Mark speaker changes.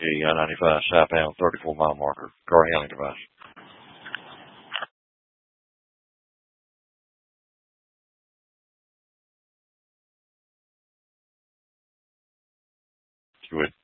Speaker 1: the I-95 southbound 34-mile marker car handling device. Good.